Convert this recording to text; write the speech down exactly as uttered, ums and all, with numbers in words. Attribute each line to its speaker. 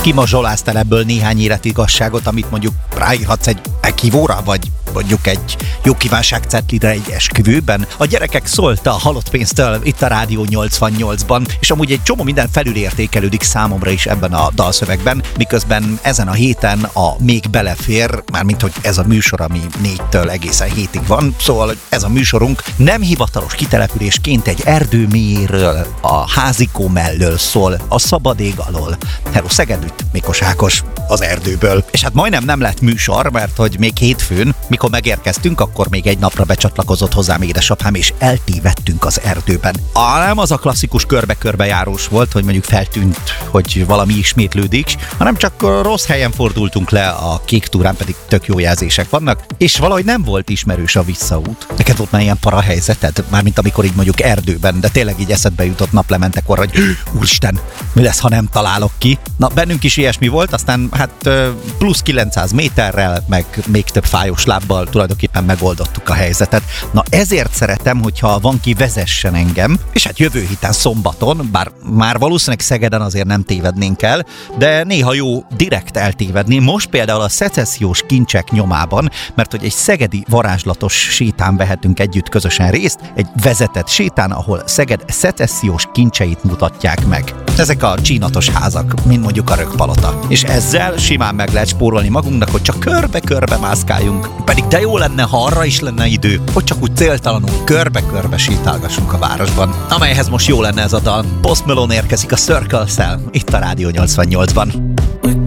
Speaker 1: kimazsoláztál ebből néhány életigazságot, amit mondjuk ráírhatsz egy ekivóra, vagy mondjuk egy jó kívánságcetlire egy esküvőben. A gyerekek szólta a halott pénztől itt a Rádió nyolcvannyolcban, és amúgy egy csomó minden felülértékelődik számomra is ebben a dalszövegben, miközben ezen a héten a Még belefér, mármint hogy ez a műsor, ami négytől egészen hétig van, szóval ez a műsorunk nem hivatalos kitelepülésként egy erdő mélyéről, a házikó mellől szól, a szabad ég alól. Hello Szegedűt, Mikos Ákos az erdőből. És hát majdnem nem lett műsor, mert hogy még hétfőn, mikor megérkeztünk, akkor még egy napra becsatlakozott hozzám édesapám, és eltévedtünk az erdőben. A, nem az a klasszikus körbe-körbe járós volt, hogy mondjuk feltűnt, hogy valami ismétlődik, hanem csak rossz helyen fordultunk le, a kék túrán pedig tök jó jelzések vannak, és valahogy nem volt ismerős a visszaút. Neked volt már ilyen para helyzeted? Mármint amikor így mondjuk erdőben, de tényleg így eszedbe jutott naplementekor, hogy úristen, mi lesz, ha nem találok ki? Na, bennünk is ilyesmi volt, aztán hát plusz kilencszáz méterrel, meg még több fájós lábbal tulajdonképpen megoldottuk a helyzetet. Na ezért szeretem, hogyha van ki vezessen engem, és hát jövő héten szombaton, bár már valószínűleg Szegeden azért nem tévednénk el, de néha jó direkt eltévedni. Most például a szecessziós kincsek nyomában, mert hogy egy szegedi varázslatos sétán vehetünk együtt közösen részt, egy vezetett sétán, ahol Szeged szecessziós kincseit mutatják meg. Ezek a csínatos házak, mint mondjuk a Rökpalota. És ezzel simán meg lehet spórolni magunknak, hogy csak körbe-körbe mászkáljunk. Pedig de jó lenne, ha arra is lenne idő, hogy csak úgy céltalanul körbe-körbe sétálgassunk a városban. Amelyhez most jó lenne ez a dal. Post Malone érkezik a Circles-szel, itt a Rádió nyolcvannyolcban.